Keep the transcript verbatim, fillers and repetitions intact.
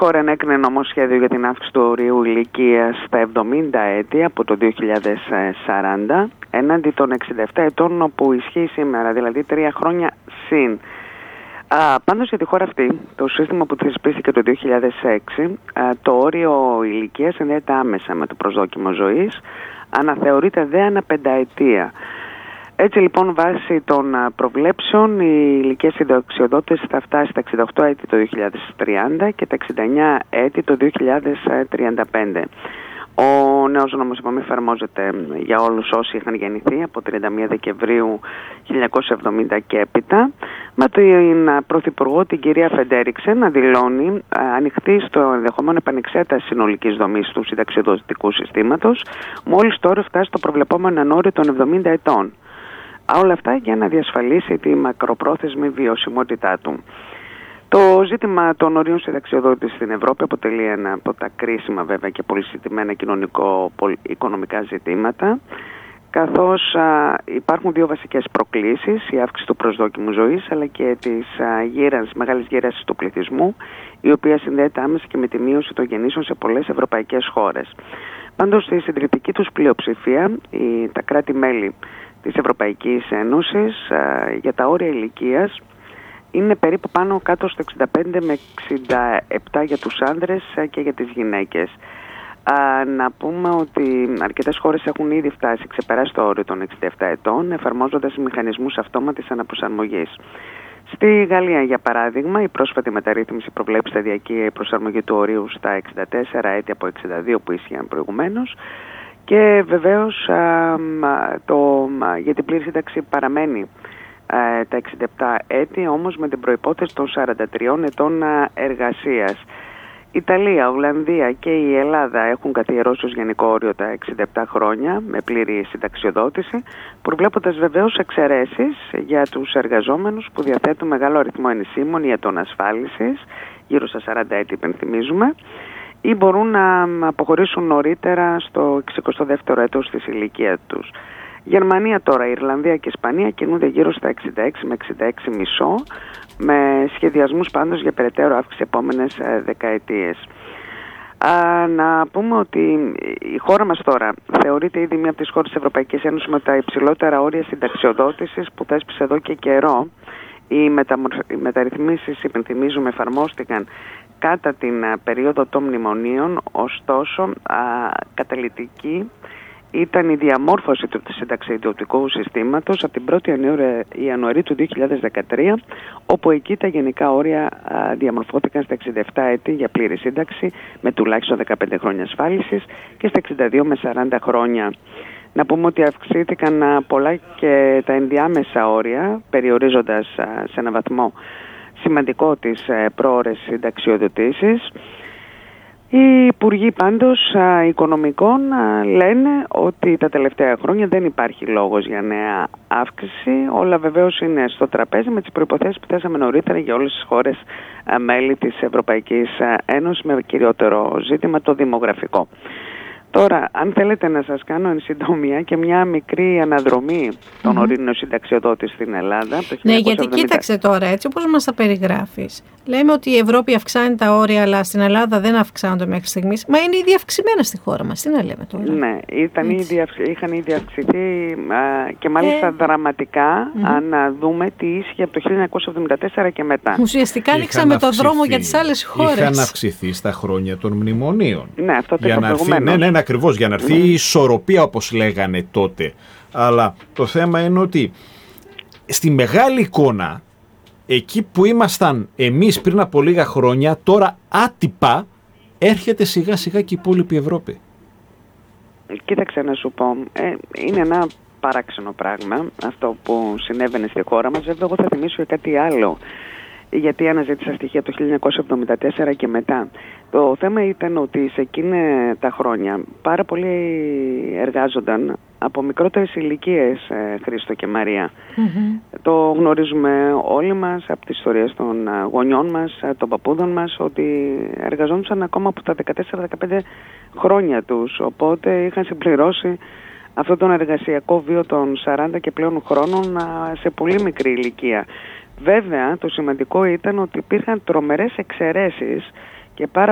χώρα ενέκρινε νομοσχέδιο για την αύξηση του ορίου ηλικίας στα εβδομήντα έτη από το δύο χιλιάδες σαράντα έναντι των εξήντα επτά ετών όπου ισχύει σήμερα, δηλαδή τρία χρόνια συν. Α, πάντως για τη χώρα αυτή, το σύστημα που θεσπίστηκε το δύο χιλιάδες έξι, α, το όριο ηλικίας συνδέεται άμεσα με το προσδόκιμο ζωής, αναθεωρείται δε ανά πενταετία. Έτσι λοιπόν, βάσει των προβλέψεων, η ηλικία συνταξιοδότηση θα φτάσει στα εξήντα οκτώ έτη το δύο χιλιάδες τριάντα και τα εξήντα εννιά έτη το δύο χιλιάδες τριάντα πέντε. Ο νέος νόμος, είπαμε, εφαρμόζεται για όλους όσοι είχαν γεννηθεί από τριάντα μία Δεκεμβρίου χίλια εννιακόσια εβδομήντα και έπειτα, με την Πρωθυπουργό, την κυρία Φρεντερικσεν, να δηλώνει ανοιχτή στο ενδεχόμενο επανεξέταση συνολικής δομής του συνταξιοδοτικού συστήματος, μόλις τώρα φτάσει στο προβλεπόμενο ανώριο των εβδομήντα ετών. Όλα αυτά για να διασφαλίσει τη μακροπρόθεσμη βιωσιμότητά του. Το ζήτημα των ορίων συνταξιοδότησης στην Ευρώπη αποτελεί ένα από τα κρίσιμα βέβαια και πολύ συζητημένα κοινωνικο-οικονομικά ζητήματα, καθώς α, υπάρχουν δύο βασικές προκλήσεις, η αύξηση του προσδόκιμου ζωής αλλά και της α, γύρανσης, μεγάλης γύρανσης του πληθυσμού, η οποία συνδέεται άμεσα και με τη μείωση των γεννήσεων σε πολλές ευρωπαϊκές χώρες. Πάντως, στη συντριπτική τους πλειοψηφία, η, τα κράτη-μέλη της Ευρωπαϊκής Ένωσης α, για τα όρια ηλικίας είναι περίπου πάνω κάτω στο εξήντα πέντε με εξήντα επτά για τους άνδρες και για τις γυναίκες. Α, να πούμε ότι αρκετές χώρες έχουν ήδη φτάσει, ξεπεράσει το όριο των εξήντα επτά ετών, εφαρμόζοντας μηχανισμούς αυτόματης αναπροσαρμογής. Στη Γαλλία, για παράδειγμα, η πρόσφατη μεταρρύθμιση προβλέπει σταδιακή προσαρμογή του ορίου στα εξήντα τέσσερα έτη από εξήντα δύο που ίσχυαν προηγουμένως. Και βεβαίως α, το, α, για την πλήρη σύνταξη παραμένει α, τα εξήντα επτά έτη, όμως με την προϋπόθεση των σαράντα τριών ετών εργασίας. Ιταλία, Ολλανδία και η Ελλάδα έχουν καθιερώσει ως γενικό όριο τα εξήντα επτά χρόνια με πλήρη συνταξιοδότηση, προβλέποντας βεβαίως εξαιρέσεις για τους εργαζόμενους που διαθέτουν μεγάλο αριθμό ενισήμων ή ετών ασφάλισης, γύρω στα σαράντα έτη υπενθυμίζουμε, ή μπορούν να αποχωρήσουν νωρίτερα στο εξηκοστό δεύτερο έτος της ηλικίας τους. Γερμανία τώρα, Ιρλανδία και Ισπανία κινούνται γύρω στα εξήντα έξι με εξήντα έξι κόμμα πέντε, με σχεδιασμούς πάντως για περαιτέρω αύξηση επόμενες δεκαετίες. Α, να πούμε ότι η χώρα μας τώρα θεωρείται ήδη μία από τις χώρες της Ευρωπαϊκής Ένωσης με τα υψηλότερα όρια συνταξιοδότησης που θέσπισε εδώ και καιρό. Οι, μεταμορ... οι μεταρρυθμίσεις, υπενθυμίζουμε, εφαρμόστηκαν κατά την α, περίοδο των μνημονίων, ωστόσο α, καταλυτική ήταν η διαμόρφωση του συνταξιοδοτικού συστήματος από την πρώτη Ιανουαρίου του δύο χιλιάδες δεκατρία, όπου εκεί τα γενικά όρια α, διαμορφώθηκαν στα εξήντα επτά έτη για πλήρη σύνταξη με τουλάχιστον δεκαπέντε χρόνια ασφάλισης και στα εξήντα δύο με σαράντα χρόνια. Να πούμε ότι αυξήθηκαν α, πολλά και τα ενδιάμεσα όρια, περιορίζοντας α, σε έναν βαθμό σημαντικό τις α, πρόορες συνταξιοδοτήσεις. Οι υπουργοί πάντως α, οικονομικών α, λένε ότι τα τελευταία χρόνια δεν υπάρχει λόγος για νέα αύξηση. Όλα βεβαίως είναι στο τραπέζι με τις προϋποθέσεις που θέσαμε νωρίτερα για όλες τις χώρες α, μέλη της Ευρωπαϊκής Ένωσης, με κυριότερο ζήτημα το δημογραφικό. Τώρα, αν θέλετε να σας κάνω εν συντομία και μια μικρή αναδρομή των mm-hmm. ορίων συνταξιοδότης στην Ελλάδα. Το ναι, γιατί κοίταξε τώρα, έτσι όπως μας τα περιγράφεις. Λέμε ότι η Ευρώπη αυξάνει τα όρια, αλλά στην Ελλάδα δεν αυξάνονται μέχρι στιγμής. Μα είναι ήδη αυξημένα στη χώρα μας. Τι να λέμε τώρα. Ναι, ήταν ήδη, είχαν ήδη αυξηθεί α, και μάλιστα ε... δραματικά, mm-hmm. αν δούμε τι ίσχυε από το χίλια εννιακόσια εβδομήντα τέσσερα και μετά. Ουσιαστικά ανοίξαμε το δρόμο για τις άλλες χώρες. Είχαν αυξηθεί στα χρόνια των μνημονίων. Ναι, αυτό το είπα προηγουμένως. Ναι, ναι, ακριβώς, για να έρθει η ισορροπία όπως λέγανε τότε. Αλλά το θέμα είναι ότι στη μεγάλη εικόνα, εκεί που ήμασταν εμείς πριν από λίγα χρόνια, τώρα άτυπα έρχεται σιγά σιγά και η υπόλοιπη Ευρώπη. Κοίταξε να σου πω, ε, είναι ένα παράξενο πράγμα αυτό που συνέβαινε στη χώρα μας. Βέβαια εγώ θα θυμίσω για κάτι άλλο, γιατί αναζήτησα στοιχεία το χίλια εννιακόσια εβδομήντα τέσσερα και μετά. Το θέμα ήταν ότι σε εκείνα τα χρόνια πάρα πολλοί εργάζονταν από μικρότερες ηλικίες, ε, Χρήστο και Μαρία. Mm-hmm. Το γνωρίζουμε όλοι μας από τις ιστορίες των γονιών μας, των παππούδων μας, ότι εργαζόντουσαν ακόμα από τα δεκατέσσερα δεκαπέντε χρόνια τους, οπότε είχαν συμπληρώσει αυτόν τον εργασιακό βίο των σαράντα και πλέον χρόνων σε πολύ μικρή ηλικία. Βέβαια, το σημαντικό ήταν ότι υπήρχαν τρομερές εξαιρέσεις και πάρα